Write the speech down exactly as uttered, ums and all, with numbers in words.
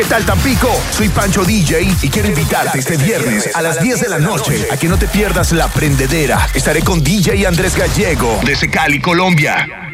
¿qué tal Tampico? Soy Pancho D J y quiero invitarte este viernes a las diez de la noche a que no te pierdas La Prendedera. Estaré con D J Andrés Gallego desde Cali, Colombia.